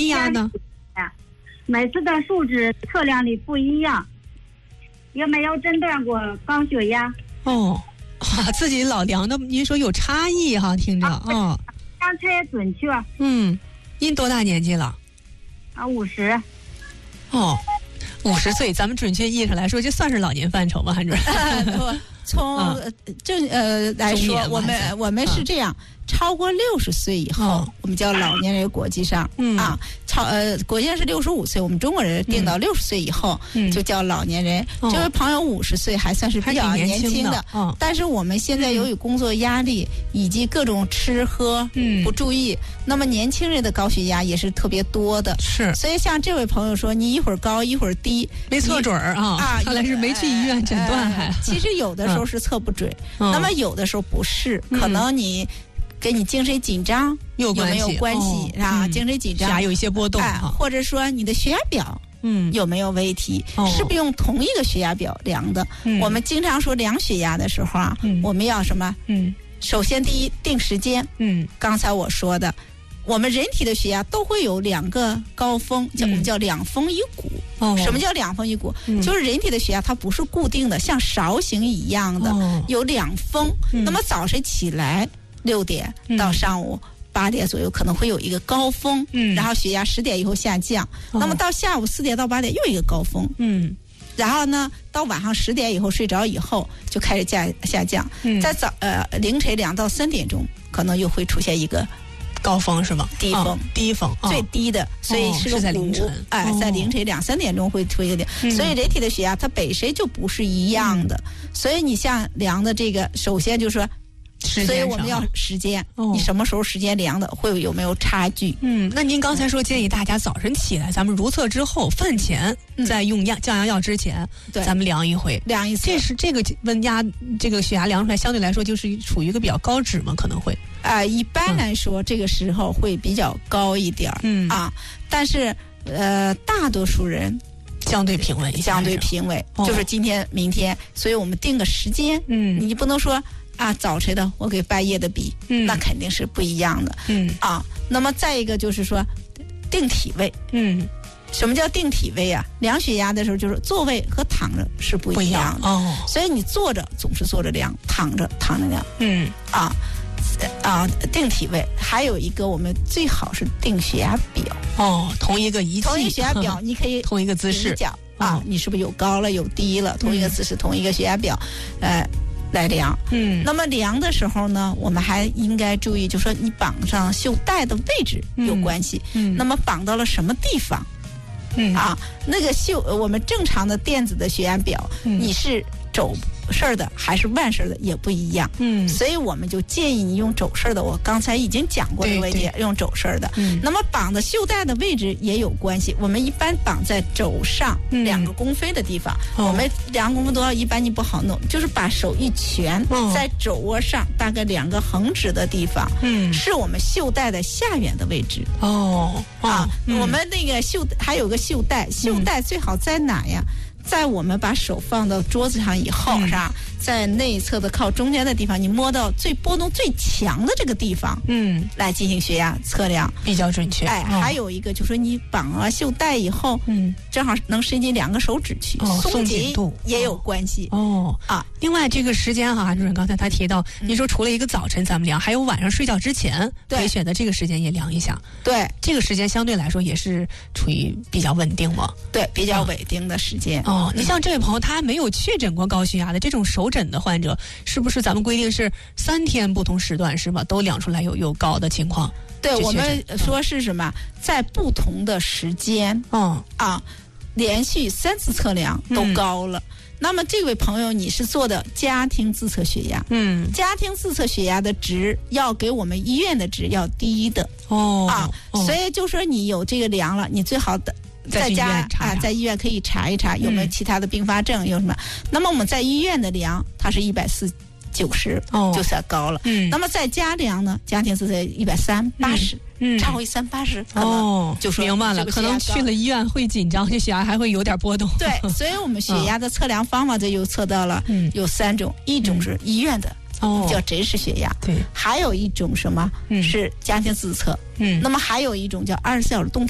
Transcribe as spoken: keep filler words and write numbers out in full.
压呢？ 每次的数值测量里不一样，有没有诊断过高血压？ 哦，哇，自己老量的，您说有差异哈，听着啊，哦， 量测也准确。 嗯，您多大年纪了？ 啊，五十。 哦，五十岁，咱们准确意义上来说，这算是老年范畴吗？韩主任？ 从、嗯、正呃来说，我们我们是这样。嗯，超过六十岁以后、哦，我们叫老年人。国际上、嗯、啊，超呃，国际上是六十五岁，我们中国人定到六十岁以后、嗯、就叫老年人。嗯、这位朋友五十岁还算是比较年轻的，哦、但是我们现在由于工作压力以及各种吃喝不注意，嗯、那么年轻人的高血压也是特别多的。 是， 所以像这位朋友说，你一会儿高一会儿低， 没测准儿啊，啊，看来是没去医院诊断还。 呃、其实有的时候是测不准，嗯、那么有的时候不是，嗯、可能你。跟你精神紧张有没有关系、哦、啊？精神紧张， 血压有一些波动、 哎，或者说你的血压表，嗯，有没有问题？哦、是不是用同一个血压表量的？嗯、我们经常说量血压的时候啊，嗯、我们要什么？嗯，首先第一定时间。嗯，刚才我说的，我们人体的血压都会有两个高峰，叫、嗯、我们叫两峰一谷。哦，什么叫两峰一谷？嗯、就是人体的血压它不是固定的，像勺形一样的，哦、有两峰、嗯。那么早晨起来。六点到上午八点左右可能会有一个高峰，嗯，然后血压十点以后下降，哦、那么到下午四点到八点又一个高峰，嗯，然后呢到晚上十点以后睡着以后就开始下下降，嗯，在早呃凌晨两到三点钟可能又会出现一个高峰是吗？ 低峰，哦、 低峰、哦、 最低的，所以是个、哦、 是在凌晨， 哎、呃，在凌晨两三点钟会出一个点、嗯，所以人体的血压它本身就不是一样的，嗯、所以你像量的这个，首先就是说。所以我们要时间、哦，你什么时候时间量的，会有没有差距？ 嗯，那您刚才说建议大家早晨起来，咱们如厕之后，饭前、嗯、在用压降压药之前，对，咱们量一回， 量一次。 这是这个温压，这个血压量出来，相对来说就是处于一个比较高值嘛，可能会啊、呃，一般来说、嗯、这个时候会比较高一点，嗯啊，但是呃，大多数人。 相对平稳， 相对平稳、哦，就是今天、明天，所以我们定个时间，嗯，你不能说。啊，早晨的我给半夜的比、嗯，那肯定是不一样的。嗯啊，那么再一个就是说，定体位。嗯，什么叫定体位啊？量血压的时候，就是坐位和躺着是不一样的。哦，所以你坐着总是坐着量，躺着躺着量。嗯啊啊，定体位。还有一个，我们最好是定血压表。 哦，同一个仪器， 同一个血压表，你可以同一个姿势脚啊、哦，你是不是有高了有低了？同一个姿势，嗯、同一个血压表，呃。来量，嗯，那么量的时候呢，我们还应该注意，就是说你绑上袖带的位置有关系，嗯，那么绑到了什么地方，嗯啊，那个袖，我们正常的电子的血压表，嗯、你是肘事儿的还是腕事儿的也不一样，嗯，所以我们就建议你用肘事儿的。我刚才已经讲过这个问题，用肘事儿的。嗯，那么绑的袖带的位置也有关系。我们一般绑在肘上两个公分的地方，嗯、我们两个公分多少，一般你不好弄，就是把手一拳、哦、在肘窝上大概两个横指的地方，嗯，是我们袖带的下缘的位置。哦，啊，嗯、我们那个袖还有个袖带，袖带最好在哪呀？在我们把手放到桌子上以后，是吧？在内侧的靠中间的地方，你摸到最波动最强的这个地方，嗯，来进行血压测量， 比较准确。 哎，哦、还有一个就是说，你绑了袖带以后，嗯，正好能伸进两个手指去， 哦、 松紧度也有关系。 哦啊，另外这个时间哈，韩主任刚才他提到，嗯、你说除了一个早晨咱们量，还有晚上睡觉之前可以选择这个时间也量一下。 对， 这个时间相对来说也是处于比较稳定嘛。 对，比较稳定的时间。 哦。哦，你像这位朋友，他没有确诊过高血压的这种手诊的患者，是不是咱们规定是三天不同时段是吧？都量出来有有高的情况？ 对，我们说是什么，嗯、在不同的时间，嗯啊，连续三次测量都高了。嗯、那么这位朋友，你是做的家庭自测血压，嗯，家庭自测血压的值要给我们医院的值要低的哦啊，哦所以就说你有这个量了，你最好的。在家啊，在医院可以查一查有没有其他的并发症，嗯、有什么？那么我们在医院的量，它是一百四九十，就算高了。嗯，那么在家量呢，家庭是在一百三八十，嗯，超过一三八十，哦， 就说明白了，可能去了医院会紧张，这血压还会有点波动。 对，所以我们血压的测量方法这又测到了，嗯，有三种，一种是医院的。哦，叫真实血压，对，还有一种什么、嗯、是家庭自测，嗯，那么还有一种叫二十四小时动态。